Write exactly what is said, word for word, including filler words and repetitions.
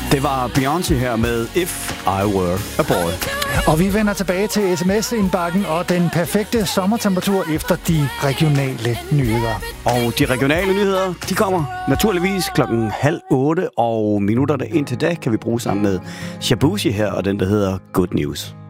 Det var Beyoncé her med If I Were a Boy. Og vi vender tilbage til sms-indbakken og den perfekte sommertemperatur efter de regionale nyheder. Og de regionale nyheder, de kommer naturligvis klokken halv otte, og minutterne indtil da kan vi bruge sammen med Shabushi her, og den der hedder Good News.